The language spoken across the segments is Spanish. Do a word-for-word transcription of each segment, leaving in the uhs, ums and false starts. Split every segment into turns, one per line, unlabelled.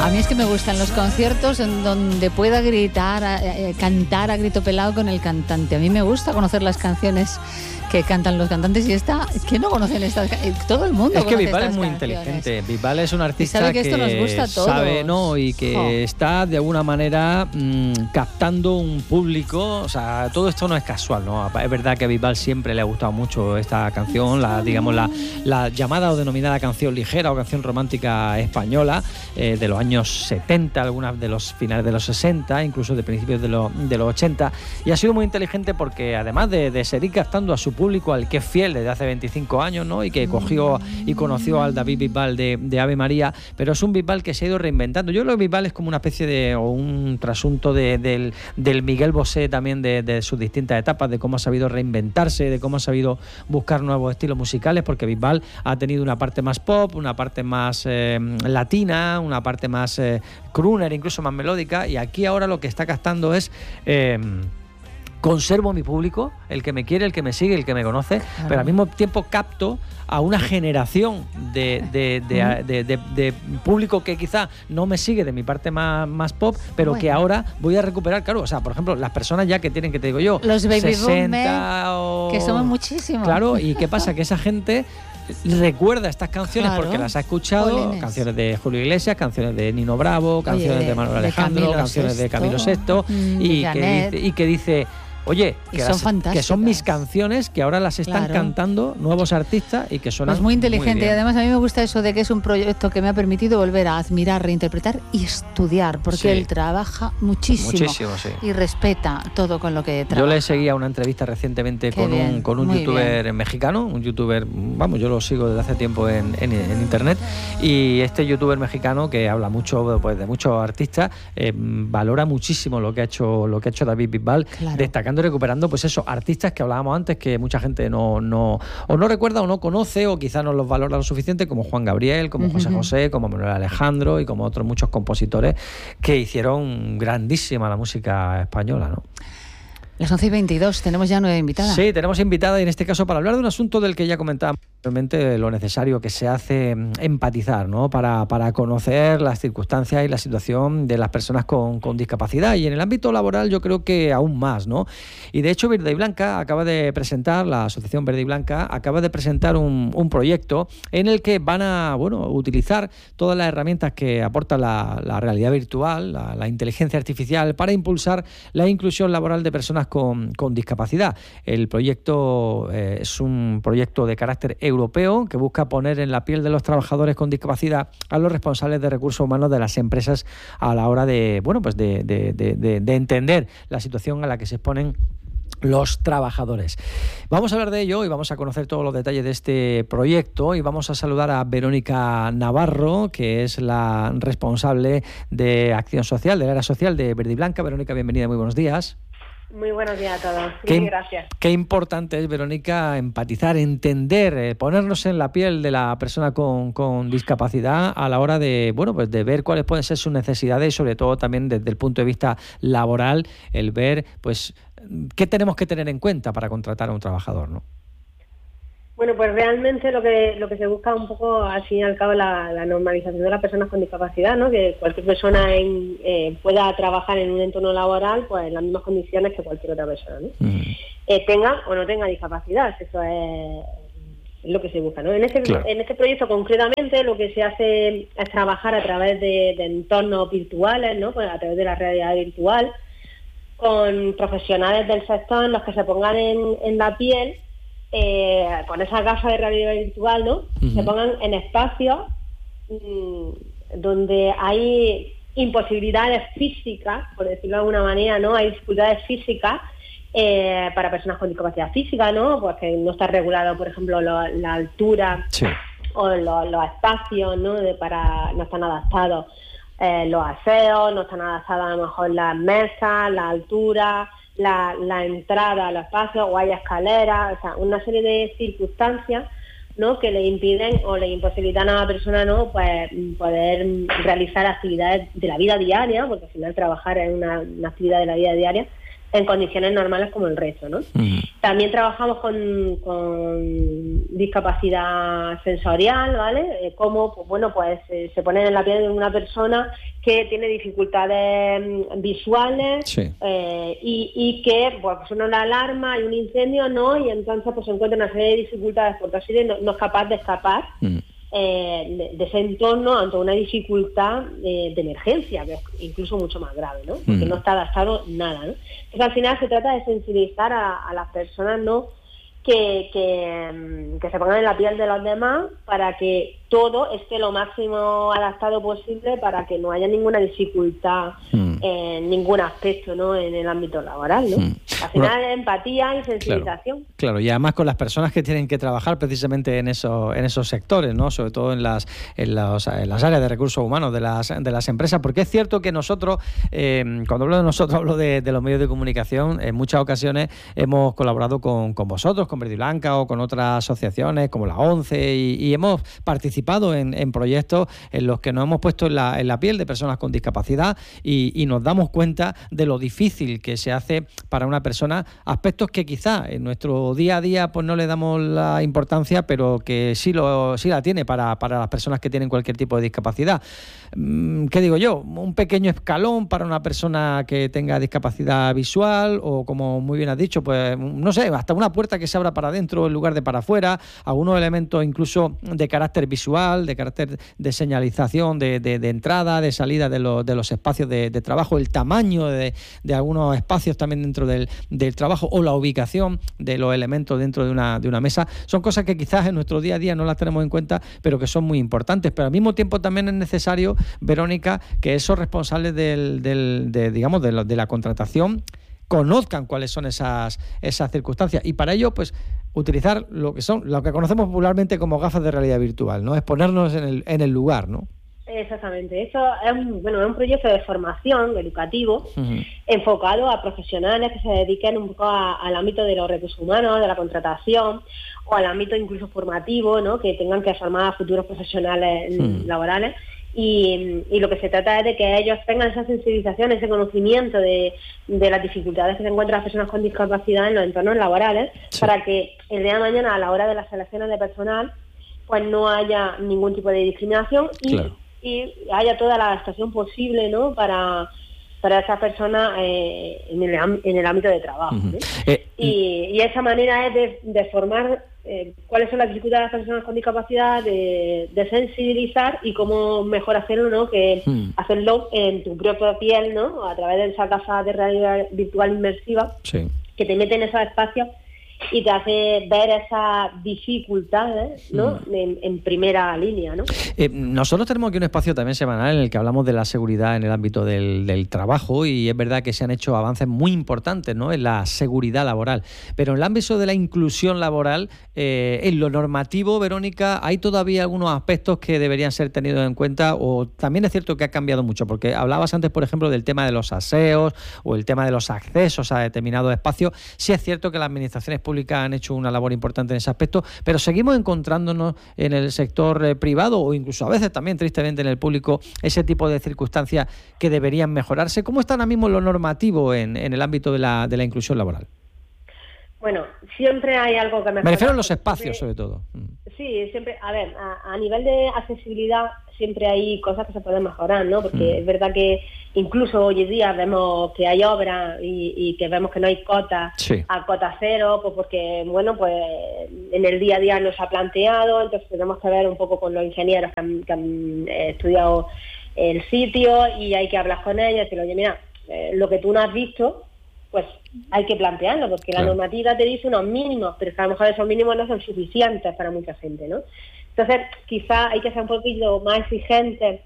A mí es que me gustan los conciertos en donde pueda gritar, eh, cantar a grito pelado con el cantante. A mí me gusta conocer las canciones que cantan los cantantes y esta, ¿quién no conocen estas? Todo el mundo.
Es que Bisbal es muy
canciones.
inteligente. Bisbal es un artista
sabe que,
que
esto nos gusta a todos.
sabe, ¿no? Y que
oh.
está de alguna manera mmm, captando un público. O sea, todo esto no es casual, ¿no? Es verdad que a Bisbal siempre le ha gustado mucho esta canción, la digamos la, la llamada o denominada canción ligera o canción romántica española eh, de los años setenta, algunas de los finales de los sesenta, incluso de principios de los, de los ochenta. Y ha sido muy inteligente porque además de, de seguir captando a su público, al que es fiel desde hace veinticinco años, ¿no? Y que cogió y conoció al David Bisbal de, de Ave María, pero es un Bisbal que se ha ido reinventando. Yo creo que Bisbal es como una especie de, o un trasunto de, del, del Miguel Bosé también de, de sus distintas etapas, de cómo ha sabido reinventarse, de cómo ha sabido buscar nuevos estilos musicales, porque Bisbal ha tenido una parte más pop, una parte más eh, latina, una parte más eh, crooner, incluso más melódica, y aquí ahora lo que está captando es... Eh, conservo mi público, el que me quiere, el que me sigue, el que me conoce, claro. Pero al mismo tiempo capto a una generación de, de, de, de, de, de público que quizá no me sigue de mi parte más, más pop, pero bueno, que ahora voy a recuperar, claro, o sea, por ejemplo, las personas ya que tienen, que te digo yo,
los baby
sesenta o...
que somos muchísimos.
Claro, ¿y qué pasa? Que esa gente recuerda estas canciones, claro, porque las ha escuchado, Polines. Canciones de Julio Iglesias, canciones de Nino Bravo, canciones Oye, de, de Manuel Alejandro, de canciones Sesto, de Camilo Sesto, mm, y, que dice, y que dice... Oye, que son, las, que son mis canciones que ahora las están claro. cantando nuevos artistas y que suenan
pues muy inteligente.
Muy
y además a mí me gusta eso de que es un proyecto que me ha permitido volver a admirar, reinterpretar y estudiar, porque sí. él trabaja muchísimo, muchísimo sí. y respeta todo con lo que trabaja.
Yo le seguía una entrevista recientemente Qué con bien, un, con un youtuber bien. mexicano, un youtuber, vamos, yo lo sigo desde hace tiempo en, en, en internet, y este youtuber mexicano que habla mucho pues, de muchos artistas, eh, valora muchísimo lo que ha hecho, lo que ha hecho David Bisbal, claro. destacando recuperando pues eso, artistas que hablábamos antes que mucha gente no, no o no recuerda o no conoce o quizá no los valora lo suficiente, como Juan Gabriel, como uh-huh. José José, como Manuel Alejandro y como otros muchos compositores que hicieron grandísima la música española, ¿no?
Las once y veintidós, tenemos ya nueve invitadas.
Sí, tenemos invitada y en este caso para hablar de un asunto del que ya comentábamos realmente lo necesario que se hace empatizar, ¿no? Para, para conocer las circunstancias y la situación de las personas con, con discapacidad, y en el ámbito laboral yo creo que aún más, ¿no? Y de hecho Verde y Blanca acaba de presentar, la Asociación Verde y Blanca acaba de presentar un, un proyecto en el que van a, bueno, utilizar todas las herramientas que aporta la, la realidad virtual, la, la inteligencia artificial, para impulsar la inclusión laboral de personas Con, con discapacidad. El proyecto eh, es un proyecto de carácter europeo que busca poner en la piel de los trabajadores con discapacidad a los responsables de recursos humanos de las empresas a la hora de, bueno, pues de, de, de, de, de entender la situación a la que se exponen los trabajadores. Vamos a hablar de ello y vamos a conocer todos los detalles de este proyecto, y vamos a saludar a Verónica Navarro, que es la responsable de Acción Social, del área social de Verde y Blanca. Verónica, bienvenida, muy buenos días.
Muy buenos días a todos.
Qué,
gracias.
Qué importante es, Verónica, empatizar, entender, eh, ponernos en la piel de la persona con, con discapacidad a la hora de, bueno, pues de ver cuáles pueden ser sus necesidades, y sobre todo también desde el punto de vista laboral, el ver pues qué tenemos que tener en cuenta para contratar a un trabajador, ¿no?
Bueno, pues realmente lo que lo que se busca un poco, al fin y al cabo, la, la normalización de las personas con discapacidad, ¿no? Que cualquier persona en, eh, pueda trabajar en un entorno laboral pues en las mismas condiciones que cualquier otra persona, ¿no? Mm. Eh, tenga o no tenga discapacidad, eso es, es lo que se busca, ¿no? En este, claro. en este proyecto concretamente lo que se hace es trabajar a través de, de entornos virtuales, ¿no? Pues a través de la realidad virtual, con profesionales del sector en los que se pongan en, en la piel, Eh, con esas gafas de realidad virtual, ¿no? Uh-huh. Se pongan en espacios mmm, donde hay imposibilidades físicas, por decirlo de alguna manera, ¿no? Hay dificultades físicas eh, para personas con discapacidad física, ¿no? Pues que no está regulado, por ejemplo, lo, la altura sí. o lo, los espacios, ¿no? De para no están adaptados eh, los aseos, no están adaptadas a lo mejor las mesas, la altura, La, la entrada a los espacios, o hay escaleras, o sea, una serie de circunstancias, ¿no? Que le impiden o le imposibilitan a la persona, ¿no? Pues poder realizar actividades de la vida diaria, porque al final trabajar es una, una actividad de la vida diaria, en condiciones normales como el resto, ¿no? Mm. También trabajamos con, con discapacidad sensorial, ¿vale? Eh, cómo, pues, bueno, pues eh, se pone en la piel de una persona que tiene dificultades visuales
sí.
eh, y, y que pues suena una alarma, hay un incendio, ¿no? Y entonces pues se encuentra una serie de dificultades porque así no, no es capaz de escapar mm. eh, de, de ese entorno ante una dificultad eh, de emergencia, que es incluso mucho más grave, ¿no? Porque mm. no está adaptado nada, ¿no? Entonces al final se trata de sensibilizar a, a las personas, ¿no? Que, que, que se pongan en la piel de los demás para que todo esté lo máximo adaptado posible para que no haya ninguna dificultad mm. en ningún aspecto, ¿no? En el ámbito laboral, ¿no? Mm. Al final bueno, es empatía y sensibilización.
Claro, claro, y además con las personas que tienen que trabajar precisamente en esos, en esos sectores, ¿no? Sobre todo en las, en, los, en las áreas de recursos humanos de las, de las empresas, porque es cierto que nosotros, eh, cuando hablo de nosotros, hablo de, de los medios de comunicación, en muchas ocasiones hemos colaborado con, con vosotros, con Verde y Blanca o con otras asociaciones como la ONCE y, y hemos participado En, en proyectos en los que nos hemos puesto en la, en la piel de personas con discapacidad y, y nos damos cuenta de lo difícil que se hace para una persona, aspectos que quizá en nuestro día a día pues no le damos la importancia, pero que sí, lo, sí la tiene para, para las personas que tienen cualquier tipo de discapacidad. ¿Qué digo yo? Un pequeño escalón para una persona que tenga discapacidad visual o, como muy bien has dicho, pues no sé, hasta una puerta que se abra para adentro en lugar de para afuera, algunos elementos incluso de carácter visual, de carácter de señalización de, de, de entrada, de salida de, lo, de los espacios de, de trabajo, el tamaño de, de algunos espacios también dentro del, del trabajo o la ubicación de los elementos dentro de una, de una mesa. Son cosas que quizás en nuestro día a día no las tenemos en cuenta, pero que son muy importantes. Pero al mismo tiempo también es necesario, Verónica, que esos responsables del, del, de, digamos, de, lo, de la contratación conozcan cuáles son esas, esas circunstancias y para ello pues utilizar lo que son lo que conocemos popularmente como gafas de realidad virtual, ¿no? Es ponernos en el, en el lugar, ¿no?
Exactamente, eso es un, bueno, es un proyecto de formación educativo uh-huh. enfocado a profesionales que se dediquen un poco a, al ámbito de los recursos humanos, de la contratación o al ámbito incluso formativo, ¿no? Que tengan que formar a futuros profesionales uh-huh. laborales. Y, y lo que se trata es de que ellos tengan esa sensibilización, ese conocimiento de, de las dificultades que se encuentran las personas con discapacidad en los entornos laborales, sí. para que el día de mañana, a la hora de las selecciones de personal, pues no haya ningún tipo de discriminación y, claro. y haya toda la adaptación posible, ¿no? para para esas personas eh, en, el, en el ámbito de trabajo, ¿no? uh-huh. eh, y, y esa manera es de, de formar eh, cuáles son las dificultades de las personas con discapacidad, de, de sensibilizar y cómo mejor hacerlo, ¿no? Que uh-huh. hacerlo en tu propia piel, ¿no? A través de esa gafa de realidad virtual inmersiva, sí. que te mete en esos espacios y te hace ver esas dificultades, ¿no? Mm. en, en primera línea, ¿no?
Eh, nosotros tenemos aquí un espacio también semanal en el que hablamos de la seguridad en el ámbito del, del trabajo y es verdad que se han hecho avances muy importantes, ¿no? En la seguridad laboral, pero en el ámbito de la inclusión laboral, eh, en lo normativo, Verónica, ¿hay todavía algunos aspectos que deberían ser tenidos en cuenta o también es cierto que ha cambiado mucho? Porque hablabas antes, por ejemplo, del tema de los aseos o el tema de los accesos a determinados espacios. Sí es cierto que las administraciones públicas han hecho una labor importante en ese aspecto, pero seguimos encontrándonos en el sector eh, privado o incluso a veces también tristemente en el público ese tipo de circunstancias que deberían mejorarse. ¿Cómo está ahora mismo lo normativo en, en el ámbito de la, de la inclusión laboral?
Bueno, siempre hay algo que mejorar.
Me refiero a los espacios, sobre todo.
Sí, siempre, a ver, a, a nivel de accesibilidad siempre hay cosas que se pueden mejorar, ¿no? Porque mm. es verdad que incluso hoy en día vemos que hay obras y, y que vemos que no hay cotas sí. a cota cero, pues porque, bueno, pues en el día a día no se ha planteado, entonces tenemos que ver un poco con los ingenieros que han, que han eh, estudiado el sitio y hay que hablar con ellos y decirle, oye, mira, eh, lo que tú no has visto, pues hay que plantearlo, porque claro. la normativa te dice unos mínimos, pero es que a lo mejor esos mínimos no son suficientes para mucha gente, ¿no? Entonces, quizá hay que ser un poquito más exigentes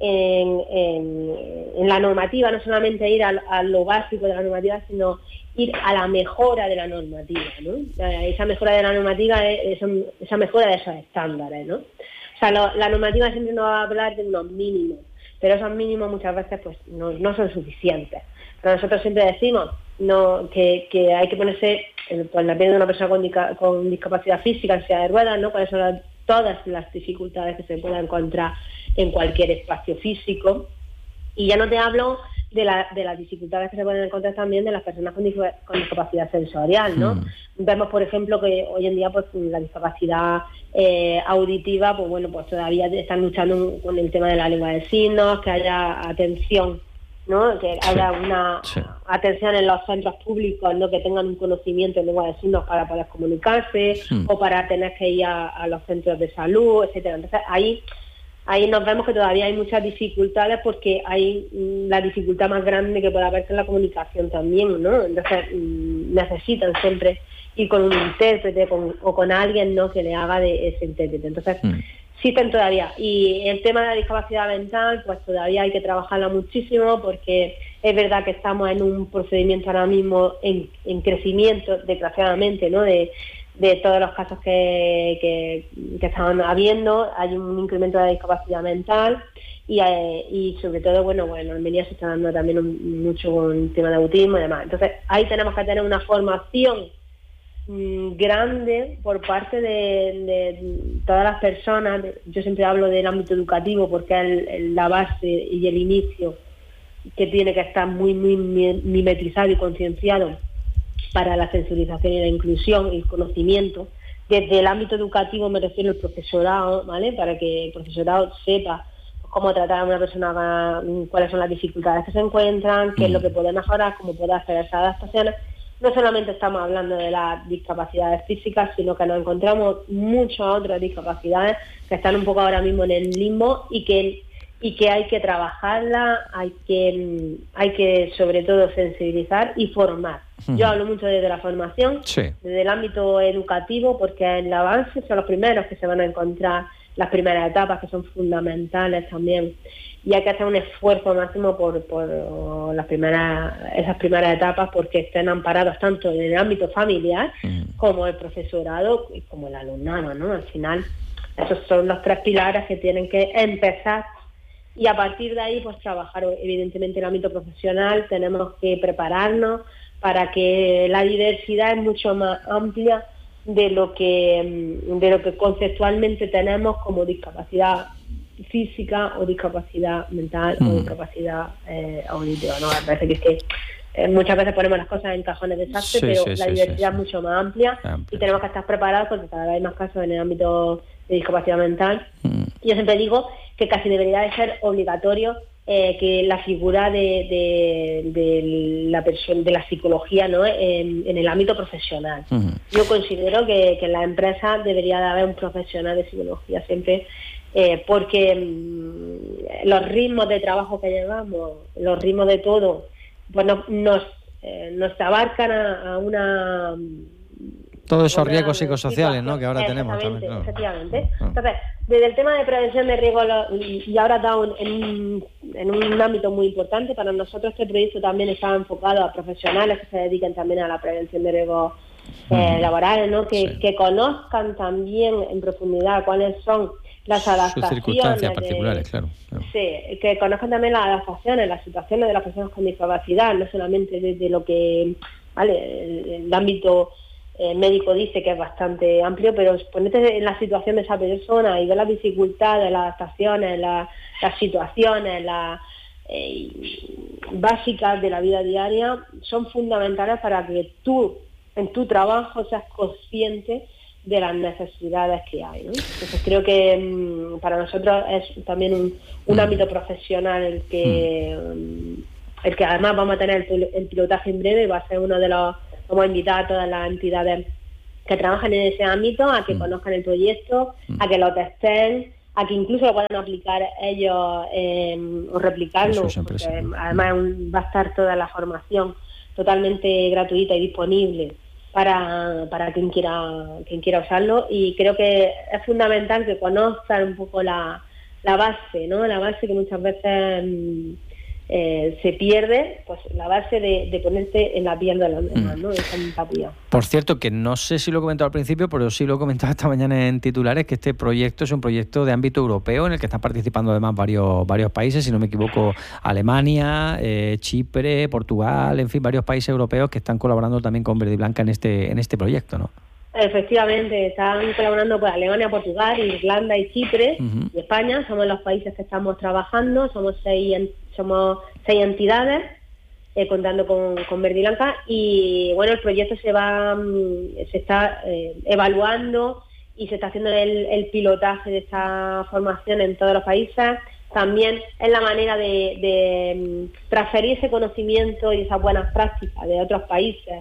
en, en, en la normativa, no solamente ir a, a lo básico de la normativa, sino ir a la mejora de la normativa, ¿no? Esa mejora de la normativa es esa mejora de esos estándares, ¿no? O sea, lo, la normativa siempre nos va a hablar de unos mínimos, pero esos mínimos muchas veces pues no, no son suficientes. Pero nosotros siempre decimos no que, que hay que ponerse en, en la piel de una persona con, dica, con discapacidad física, en silla de ruedas, ¿no? Cuáles son las, todas las dificultades que se puedan encontrar en cualquier espacio físico. Y ya no te hablo de, la, de las dificultades que se pueden encontrar también de las personas con, con discapacidad sensorial, ¿no? Mm. Vemos, por ejemplo, que hoy en día pues la discapacidad eh, auditiva, pues bueno, pues todavía están luchando con el tema de la lengua de signos, que haya atención, ¿no? Que sí, haya una sí. atención en los centros públicos, ¿no? Que tengan un conocimiento en lengua de signos para poder comunicarse, mm. o para tener que ir a, a los centros de salud, etcétera. Entonces ahí ahí nos vemos que todavía hay muchas dificultades, porque hay mm, la dificultad más grande que puede haber en la comunicación también, ¿no? Entonces mm, necesitan siempre ir con un intérprete con, o con alguien, ¿no? Que le haga de ese intérprete. Entonces mm. existen todavía. Y el tema de la discapacidad mental, pues todavía hay que trabajarla muchísimo, porque es verdad que estamos en un procedimiento ahora mismo en, en crecimiento, desgraciadamente, ¿no? De, de todos los casos que, que, que están habiendo, hay un incremento de la discapacidad mental y, eh, y sobre todo, bueno, bueno, en Almería se está dando también un, mucho con el tema de autismo y demás. Entonces, ahí tenemos que tener una formación mmm, grande por parte de, de todas las personas. Yo siempre hablo del ámbito educativo, porque es el, el, la base y el inicio que tiene que estar muy, muy mimetrizado y concienciado para la sensibilización y la inclusión y el conocimiento. Desde el ámbito educativo me refiero al profesorado, ¿vale? Para que el profesorado sepa cómo tratar a una persona, cuáles son las dificultades que se encuentran, qué es lo que puede mejorar, cómo puede hacer esas adaptaciones. No solamente estamos hablando de las discapacidades físicas, sino que nos encontramos muchas otras discapacidades que están un poco ahora mismo en el limbo y que y que hay que trabajarla, hay que hay que sobre todo sensibilizar y formar. Uh-huh. Yo hablo mucho desde la formación, sí. desde el ámbito educativo, porque en el avance son los primeros que se van a encontrar las primeras etapas, que son fundamentales también, y hay que hacer un esfuerzo máximo por, por las primeras esas primeras etapas, porque estén amparados tanto en el ámbito familiar uh-huh. como el profesorado y como el alumnado, ¿no? Al final esos son los tres pilares que tienen que empezar. Y a partir de ahí, pues trabajar evidentemente en el ámbito profesional. Tenemos que prepararnos para que la diversidad es mucho más amplia de lo que de lo que conceptualmente tenemos como discapacidad física o discapacidad mental mm. o discapacidad eh, auditiva, ¿no? Me parece que es que eh, muchas veces ponemos las cosas en cajones de desastre, sí, pero sí, la sí, diversidad sí, sí. es mucho más amplia, amplia y tenemos que estar preparados, porque cada vez hay más casos en el ámbito de discapacidad mental. Mm. Yo siempre digo que casi debería de ser obligatorio eh, que la figura de, de, de la persona, de la psicología, ¿no? en, en el ámbito profesional. Uh-huh. Yo considero que, que en la empresa debería de haber un profesional de psicología siempre, eh, porque mmm, los ritmos de trabajo que llevamos, los ritmos de todo, pues no, nos, eh, nos abarcan a, a una...
Todos esos riesgos psicosociales, ¿no? Que ahora tenemos también. Claro.
Efectivamente. Entonces, desde el tema de prevención de riesgos, y ahora está en un, en un ámbito muy importante, para nosotros este proyecto también está enfocado a profesionales que se dediquen también a la prevención de riesgos eh, mm. laborales, ¿no? Que, sí. que conozcan también en profundidad cuáles son las adaptaciones. Sus circunstancias particulares, de, claro, claro. Sí, que conozcan también las adaptaciones, las situaciones de las personas con discapacidad, no solamente desde lo que, vale, el, el ámbito el médico dice que es bastante amplio, pero ponerte en la situación de esa persona y ver las dificultades, las adaptaciones, la, las situaciones, las eh, básicas de la vida diaria, son fundamentales para que tú, en tu trabajo, seas consciente de las necesidades que hay, ¿no? Entonces creo que mmm, para nosotros es también un, un ámbito profesional el que, um, el que además vamos a tener el, el pilotaje en breve, va a ser uno de los... Vamos a invitar a todas las entidades que trabajan en ese ámbito a que mm. conozcan el proyecto, mm. a que lo testen, a que incluso lo puedan aplicar ellos eh, o replicarlo. Porque, además un, va a estar toda la formación totalmente gratuita y disponible para, para quien quiera quien quiera usarlo, y creo que es fundamental que conozcan un poco la, la base, ¿no? La base que muchas veces... Mmm, Eh, se pierde, pues la base de, de ponerte en la piel de los demás, ¿no? Esa empatía.
Por cierto, que no sé si lo he comentado al principio, pero sí lo he comentado esta mañana en titulares, que este proyecto es un proyecto de ámbito europeo en el que están participando además varios varios países, si no me equivoco, Alemania, eh, Chipre, Portugal, en fin, varios países europeos que están colaborando también con Verde y Blanca en este en este proyecto, ¿no?
Efectivamente, están colaborando con Alemania, Portugal, Irlanda y Chipre, uh-huh. y España. Somos los países que estamos trabajando, somos seis, somos seis entidades, eh, contando con, con Verde y Blanca, y bueno, el proyecto se va, se está eh, evaluando y se está haciendo el, el pilotaje de esta formación en todos los países. También es la manera de, de transferir ese conocimiento y esas buenas prácticas de otros países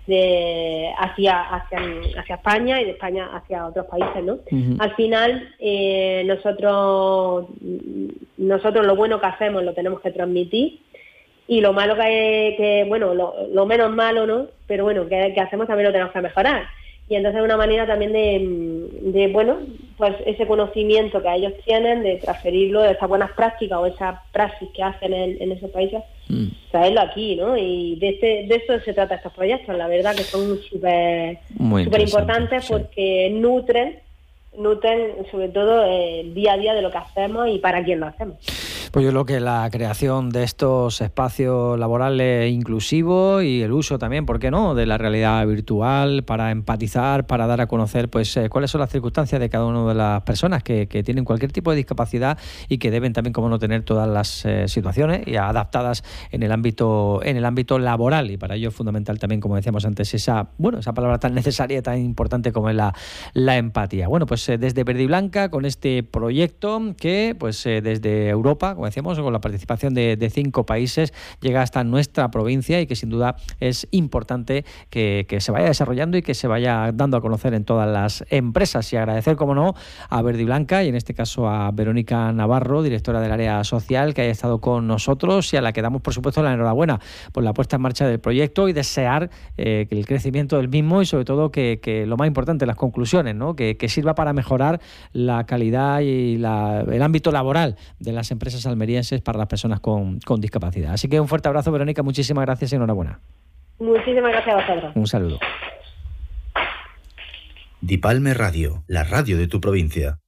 de hacia, hacia, hacia España y de España hacia otros países, ¿no? Uh-huh. Al final, eh, nosotros, nosotros lo bueno que hacemos lo tenemos que transmitir, y lo malo que, que bueno, lo, lo menos malo, ¿no? Pero bueno, que, que hacemos también lo tenemos que mejorar. Y entonces es una manera también de, de, bueno, pues ese conocimiento que ellos tienen, de transferirlo, de esas buenas prácticas o esa praxis que hacen en, en esos países, mm. traerlo aquí, ¿no? Y de, este, de eso se trata estos proyectos, la verdad, que son súper súper importantes, sí. Porque nutren, nutren sobre todo el día a día de lo que hacemos y para quién lo hacemos.
Pues yo creo que la creación de estos espacios laborales inclusivos y el uso también, ¿por qué no?, de la realidad virtual para empatizar, para dar a conocer pues eh, cuáles son las circunstancias de cada una de las personas que, que tienen cualquier tipo de discapacidad y que deben también, como no, tener todas las eh, situaciones y adaptadas en el ámbito en el ámbito laboral, y para ello es fundamental también, como decíamos antes, esa bueno esa palabra tan necesaria y tan importante como es la, la empatía. Bueno, pues eh, desde Verde y Blanca, con este proyecto que pues eh, desde Europa, como decíamos, con la participación de, de cinco países, llega hasta nuestra provincia, y que sin duda es importante que, que se vaya desarrollando y que se vaya dando a conocer en todas las empresas. Y agradecer, como no, a Verde y Blanca, y en este caso a Verónica Navarro, directora del área social, que haya estado con nosotros, y a la que damos, por supuesto, la enhorabuena por la puesta en marcha del proyecto, y desear eh, que el crecimiento del mismo, y sobre todo que, que lo más importante, las conclusiones, ¿no?, que, que sirva para mejorar la calidad y la, el ámbito laboral de las empresas almerienses para las personas con, con discapacidad. Así que un fuerte abrazo, Verónica, muchísimas gracias y enhorabuena.
Muchísimas gracias a vosotros.
Un saludo.
Dipalme Radio, la radio de tu provincia.